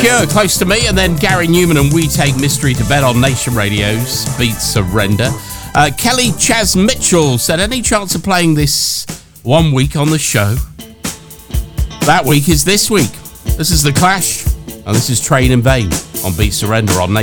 Cure, Close to Me, and then Gary Newman and We Take Mystery to Bed on Nation Radio's Beat Surrender. Kelly Chaz Mitchell said, any chance of playing this 1 week on the show? That week is this week. This is The Clash, and this is Train in Vain on Beat Surrender on Nation.